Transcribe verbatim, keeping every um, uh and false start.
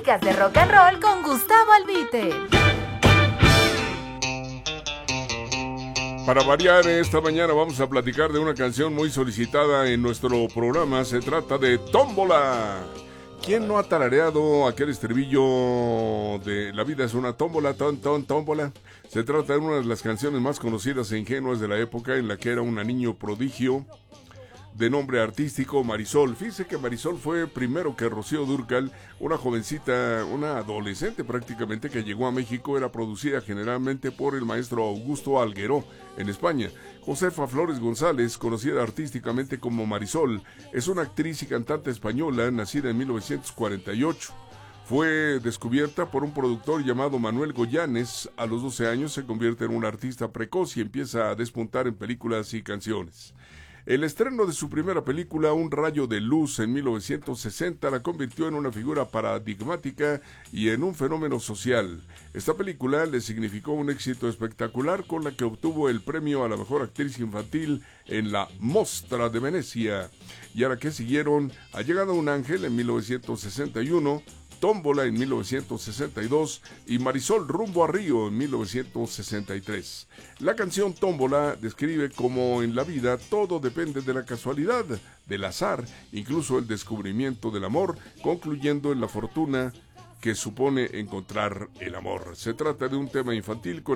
Podcast de Rock and Roll con Gustavo Albite. Para variar, esta mañana vamos a platicar de una canción muy solicitada en nuestro programa. Se trata de Tómbola. ¿Quién no ha tarareado aquel estribillo de La vida es una tómbola, ton, ton, tómbola? Se trata de una de las canciones más conocidas e ingenuas de la época, en la que era una niño prodigio de nombre artístico Marisol. Fíjese que Marisol fue primero que Rocío Dúrcal, una jovencita, una adolescente prácticamente, que llegó a México. Era producida generalmente por el maestro Augusto Algueró en España. Josefa Flores González, conocida artísticamente como Marisol, es una actriz y cantante española nacida en mil novecientos cuarenta y ocho. Fue descubierta por un productor llamado Manuel Goyanes. A los doce años se convierte en una artista precoz y empieza a despuntar en películas y canciones. El estreno de su primera película, Un rayo de luz, en mil novecientos sesenta, la convirtió en una figura paradigmática y en un fenómeno social. Esta película le significó un éxito espectacular, con la que obtuvo el premio a la mejor actriz infantil en la Mostra de Venecia. Y a la que siguieron Ha llegado un ángel en mil novecientos sesenta y uno, Tómbola en mil novecientos sesenta y dos y Marisol rumbo a Río en mil novecientos sesenta y tres. La canción Tómbola describe cómo en la vida todo depende de la casualidad, del azar, incluso el descubrimiento del amor, concluyendo en la fortuna que supone encontrar el amor. Se trata de un tema infantil con